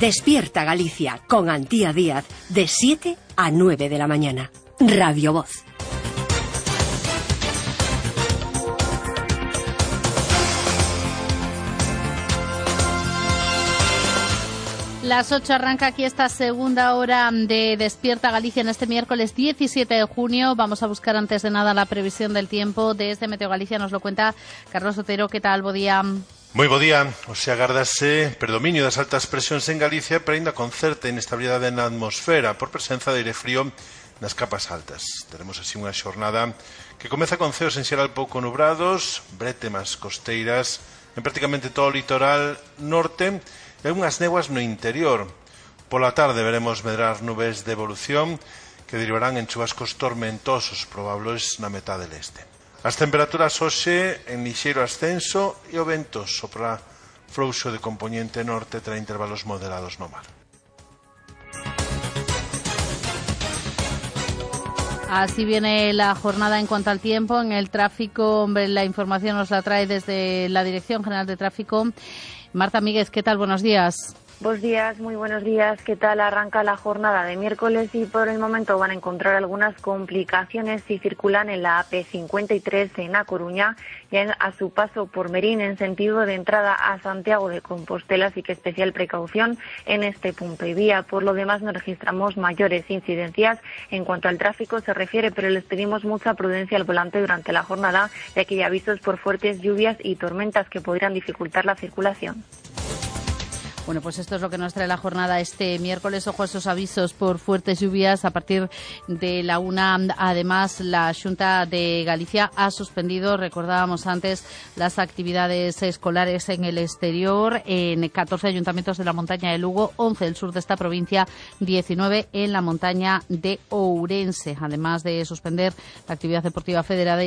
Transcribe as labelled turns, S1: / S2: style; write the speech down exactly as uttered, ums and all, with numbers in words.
S1: Despierta Galicia con Antía Díaz de siete a nueve de la mañana. Radio Voz.
S2: Las ocho arranca aquí esta segunda hora de Despierta Galicia en este miércoles diecisiete de junio. Vamos a buscar antes de nada la previsión del tiempo. Desde Meteo Galicia nos lo cuenta Carlos Otero. ¿Qué tal? Bo día.
S3: Moi bo día. Hoxe agardase predominio das altas presións en Galicia, pero ainda con certa inestabilidade na atmosfera por presenza de aire frío nas capas altas. Teremos así unha xornada que comeza con ceos en xeral pouco nubrados, brétemas costeiras en prácticamente todo o litoral norte e unhas néboas no interior. Pola tarde veremos medrar nubes de evolución que derivarán en chubascos tormentosos probables na metade leste. As temperaturas hoxe en lixeiro ascenso e o vento sopra frouxo de compoñente norte tra intervalos moderados no mar.
S2: Así viene la jornada en cuanto al tiempo. En el tráfico, la información nos la trae desde la Dirección General de Tráfico. Marta Míguez, ¿qué tal? Buenos días.
S4: Buenos días, muy buenos días. ¿Qué tal? Arranca la jornada de miércoles y por el momento van a encontrar algunas complicaciones si circulan en la A P cincuenta y tres en A Coruña y a su paso por Merín en sentido de entrada a Santiago de Compostela, así que especial precaución en este punto y vía. Por lo demás no registramos mayores incidencias en cuanto al tráfico se refiere, pero les pedimos mucha prudencia al volante durante la jornada, ya que hay avisos por fuertes lluvias y tormentas que podrían dificultar la circulación.
S2: Bueno, pues esto es lo que nos trae la jornada este miércoles. Ojo a esos avisos por fuertes lluvias a partir de la una. Además, la Xunta de Galicia ha suspendido, recordábamos antes, las actividades escolares en el exterior en catorce ayuntamientos de la montaña de Lugo, once del sur de esta provincia, diecinueve en la montaña de Ourense. Además de suspender la actividad deportiva federada